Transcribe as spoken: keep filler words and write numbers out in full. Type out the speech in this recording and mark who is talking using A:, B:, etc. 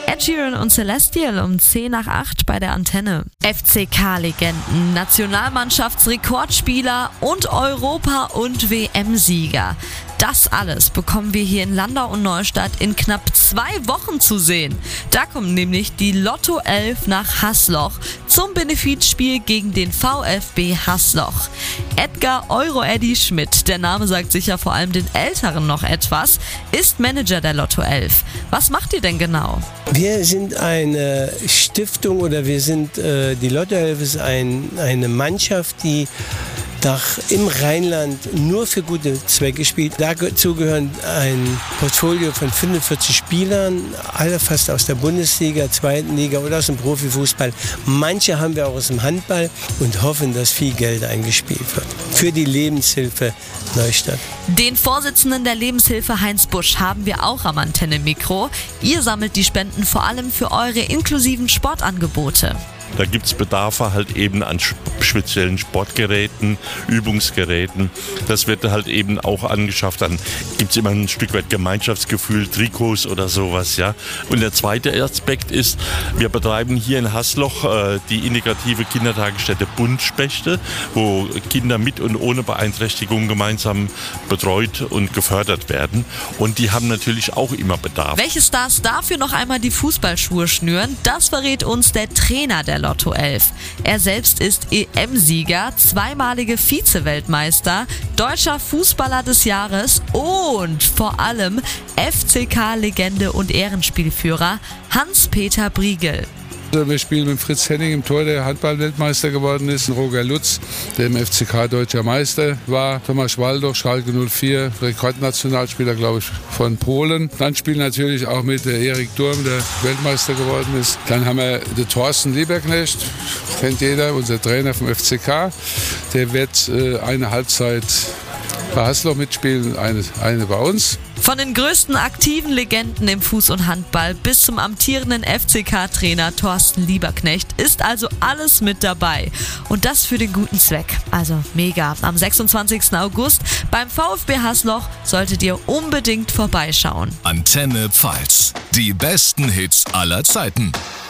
A: Ed Sheeran und Celestial um zehn nach acht bei der Antenne. F C K-Legenden, Nationalmannschaftsrekordspieler und Europa- und W M-Sieger. Das alles bekommen wir hier in Landau und Neustadt in knapp zwei Wochen zu sehen. Da kommt nämlich die Lotto elf nach Hasloch zum Benefizspiel gegen den VfB Hasloch. Edgar Euro-Eddy Schmidt, der Name sagt sicher vor allem den Älteren noch etwas, ist Manager der Lotto elf. Was macht ihr denn genau?
B: Wir sind eine Stiftung oder wir sind, äh, die Lotto elf ist ein, eine Mannschaft, die Nach, im Rheinland nur für gute Zwecke spielt. Dazu gehören ein Portfolio von fünfundvierzig Spielern, alle fast aus der Bundesliga, zweiten Liga oder aus dem Profifußball. Manche haben wir auch aus dem Handball und hoffen, dass viel Geld eingespielt wird. Für die Lebenshilfe Neustadt.
A: Den Vorsitzenden der Lebenshilfe Heinz Busch haben wir auch am Antenne-Mikro. Ihr sammelt die Spenden vor allem für eure inklusiven Sportangebote.
C: Da gibt es Bedarfe halt eben an speziellen Sportgeräten, Übungsgeräten. Das wird halt eben auch angeschafft. Dann gibt es immer ein Stück weit Gemeinschaftsgefühl, Trikots oder sowas. Ja. Und der zweite Aspekt ist, wir betreiben hier in Hasloch äh, die integrative Kindertagesstätte Buntspechte, wo Kinder mit und ohne Beeinträchtigung gemeinsam betreut und gefördert werden. Und die haben natürlich auch immer Bedarf.
A: Welche Stars dafür noch einmal die Fußballschuhe schnüren, das verrät uns der Trainer der Lotto elf. Er selbst ist E M-Sieger, zweimalige Vize-Weltmeister, deutscher Fußballer des Jahres und vor allem F C K-Legende und Ehrenspielführer Hans-Peter Briegel.
D: Wir spielen mit Fritz Henning im Tor, der Handball-Weltmeister geworden ist, Roger Lutz, der im F C K deutscher Meister war, Thomas Waldoch, Schalke null vier, Rekordnationalspieler, glaube ich, von Polen. Dann spielen natürlich auch mit der Erik Durm, der Weltmeister geworden ist. Dann haben wir den Thorsten Lieberknecht, kennt jeder, unser Trainer vom F C K. Der wird äh, eine Halbzeit bei Hasloch mitspielen, eine, eine bei uns.
A: Von den größten aktiven Legenden im Fuß- und Handball bis zum amtierenden F C K-Trainer Thorsten Lieberknecht ist also alles mit dabei. Und das für den guten Zweck. Also mega. Am sechsundzwanzigsten August beim VfB Hasloch solltet ihr unbedingt vorbeischauen.
E: Antenne Pfalz. Die besten Hits aller Zeiten.